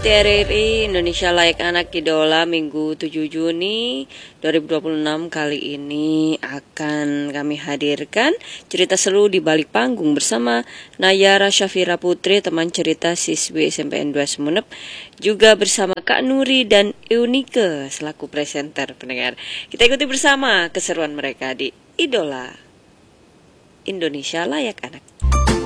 Setia RRI Indonesia Layak Anak Idola Minggu 7 Juni 2026 kali ini akan kami hadirkan cerita seru di balik panggung bersama Nayara Syafira Putri, teman cerita siswi SMPN 2 Sumeneb, juga bersama Kak Nuri dan Eunike selaku presenter pendengar. Kita ikuti bersama keseruan mereka di Idola Indonesia Layak Anak.